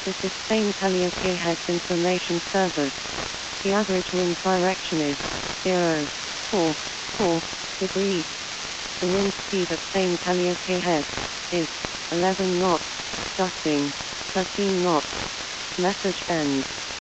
This is Spain Calliope Heads Information Service. The average wind direction is 0.44 degrees. The wind speed at Spain Calliope Head is 11 knots, gusting 13 knots. Message ends.